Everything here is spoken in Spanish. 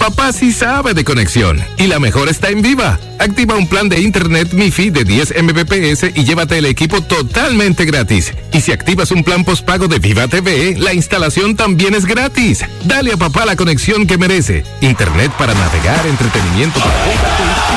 Papá sí sabe de conexión y la mejor está en Viva. Activa un plan de internet MiFi de 10 Mbps y llévate el equipo totalmente gratis. Y si activas un plan postpago de Viva TV, la instalación también es gratis. Dale a papá la conexión que merece. Internet para navegar, entretenimiento para